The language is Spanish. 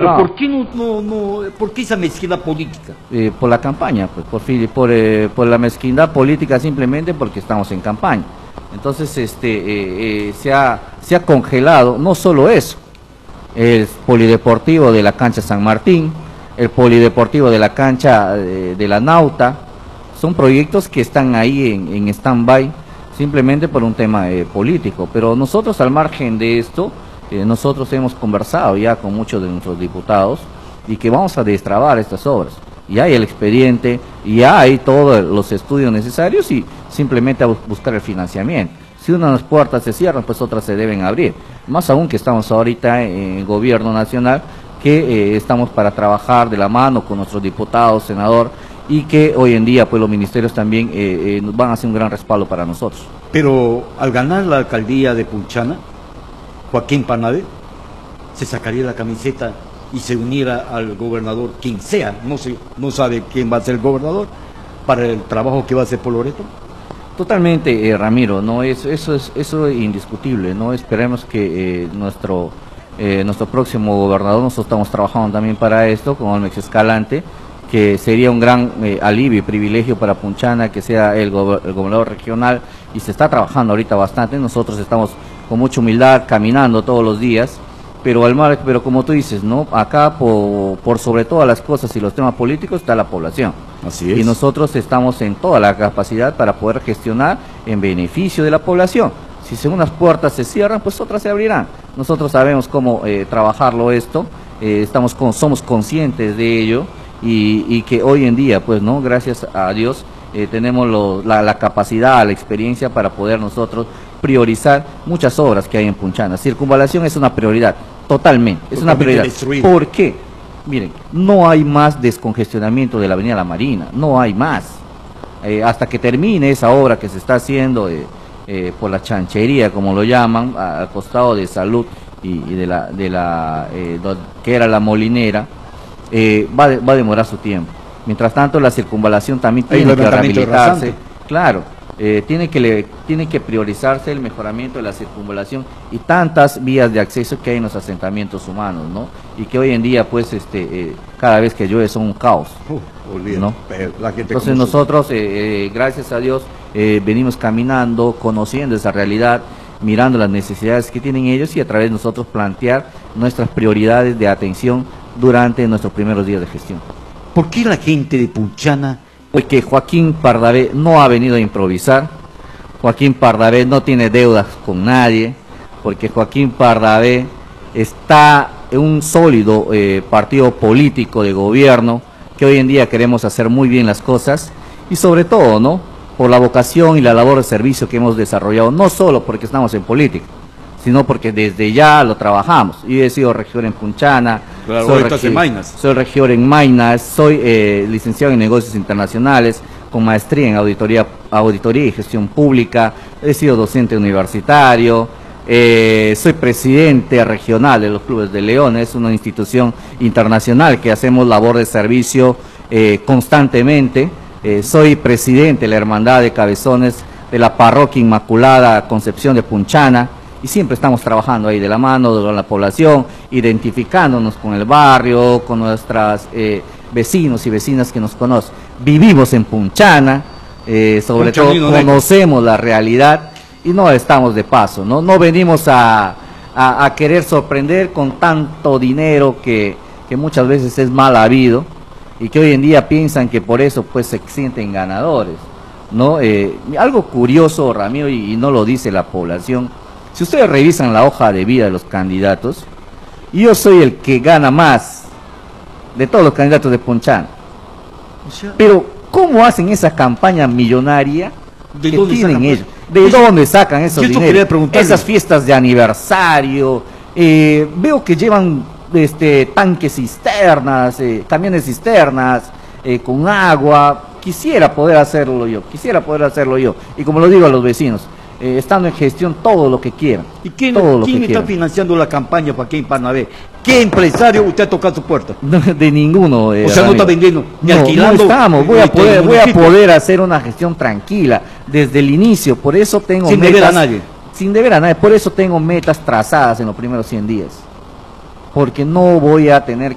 Pero ¿por qué por qué esa mezquindad política? Por la campaña, pues, por la mezquindad política, simplemente porque estamos en campaña. Entonces se ha congelado no solo eso, el polideportivo de la cancha San Martín, el polideportivo de la cancha de la Nauta, son proyectos que están ahí en stand-by simplemente por un tema político, pero nosotros al margen de esto, nosotros hemos conversado ya con muchos de nuestros diputados y que vamos a destrabar estas obras. Ya hay el expediente, ya hay todos los estudios necesarios y simplemente a buscar el financiamiento. Si unas puertas se cierran, pues otras se deben abrir. Más aún que estamos ahorita en el gobierno nacional, que estamos para trabajar de la mano con nuestros diputados, senador, y que hoy en día pues los ministerios también nos van a hacer un gran respaldo para nosotros. Pero al ganar la alcaldía de Punchana, Joaquín Parnavé se sacaría la camiseta y se uniera al gobernador, quien sea, no sabe quién va a ser el gobernador, para el trabajo que va a hacer por Loreto. Totalmente, Ramiro, no eso es indiscutible, no esperemos que nuestro próximo gobernador, nosotros estamos trabajando también para esto con Olmex Escalante, que sería un gran alivio y privilegio para Punchana que sea el gobernador regional, y se está trabajando ahorita bastante. Nosotros estamos con mucha humildad caminando todos los días, pero como tú dices, ¿no? Acá por sobre todas las cosas y los temas políticos está la población. Así es. Y nosotros estamos en toda la capacidad para poder gestionar en beneficio de la población. Si unas puertas se cierran, pues otras se abrirán. Nosotros sabemos cómo trabajarlo esto, somos conscientes de ello, y que hoy en día, pues, ¿no? Gracias a Dios, tenemos la capacidad, la experiencia para poder nosotros priorizar muchas obras que hay en Punchana. Circunvalación es una prioridad, totalmente, es una prioridad. Destruida. ¿Por qué? Miren, no hay más descongestionamiento de la Avenida La Marina, no hay más. Hasta que termine esa obra que se está haciendo por la chanchería, como lo llaman, al costado de Salud y que era la Molinera, va a demorar su tiempo. Mientras tanto, la circunvalación también tiene que rehabilitarse. Claro, tiene que priorizarse el mejoramiento de la circunvalación y tantas vías de acceso que hay en los asentamientos humanos, ¿no? Y que hoy en día, pues, cada vez que llueve son un caos, ¿no? Entonces nosotros, gracias a Dios, venimos caminando, conociendo esa realidad, mirando las necesidades que tienen ellos y a través de nosotros plantear nuestras prioridades de atención durante nuestros primeros días de gestión. ¿Por qué la gente de Punchana? Porque Joaquín Pardavé no ha venido a improvisar, Joaquín Pardavé no tiene deudas con nadie, porque Joaquín Pardavé está en un sólido partido político de gobierno, que hoy en día queremos hacer muy bien las cosas, y sobre todo, ¿no?, por la vocación y la labor de servicio que hemos desarrollado, no solo porque estamos en política, sino porque desde ya lo trabajamos. Yo he sido regidor en Punchana, claro, soy regidor en Maynas, soy licenciado en negocios internacionales, con maestría en auditoría y gestión pública, he sido docente universitario, soy presidente regional de los Clubes de Leones, una institución internacional que hacemos labor de servicio constantemente. Soy presidente de la Hermandad de Cabezones de la Parroquia Inmaculada Concepción de Punchana, y siempre estamos trabajando ahí de la mano con la población, identificándonos con el barrio, con nuestras vecinos y vecinas que nos conocen. Vivimos en Punchana, sobre todo conocemos la realidad y no estamos de paso, no venimos a querer sorprender con tanto dinero que muchas veces es mal habido y que hoy en día piensan que por eso pues se sienten ganadores, ¿no? Algo curioso, Ramiro, y no lo dice la población. Si ustedes revisan la hoja de vida de los candidatos, yo soy el que gana más de todos los candidatos de Punchana. Pero, ¿cómo hacen esa campaña millonaria que tienen ellos? ¿De dónde sacan esos dineros? Esas fiestas de aniversario, veo que llevan tanques cisternas, camiones cisternas, con agua. Quisiera poder hacerlo yo, y como lo digo a los vecinos, estando en gestión, todo lo que quieran. ¿Y quién está financiando la campaña Joaquín Parnavé? ¿Qué empresario usted ha tocado su puerta? De ninguno. O sea, no está vendiendo ni alquilando. No estamos, voy a poder hacer una gestión tranquila desde el inicio, por eso tengo sin deber a nadie. Sin deber a nadie, por eso tengo metas trazadas en los primeros 100 días. Porque no voy a tener